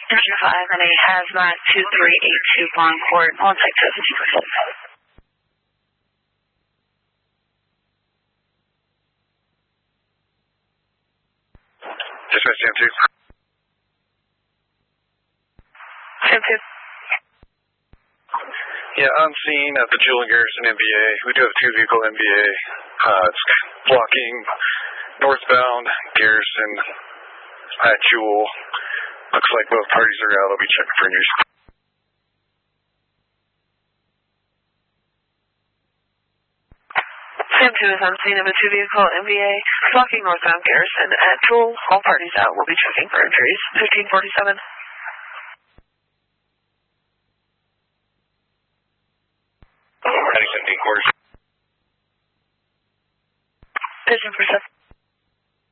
Division 5 and a hazmat 2382 Concord on site 70%. Dispatch Sam 2. Sam 2. Yeah, on scene at the Jewel and Garrison MVA. We do have a 2-vehicle MVA. It's blocking northbound Garrison at Jewel. Looks like both parties are out. I'll be checking for injuries. Sam 2 is on scene of a 2-vehicle MVA blocking northbound Garrison at Jewel. All parties out. We'll be checking for injuries. 1547. Heading 17 quarters. Vision for 7.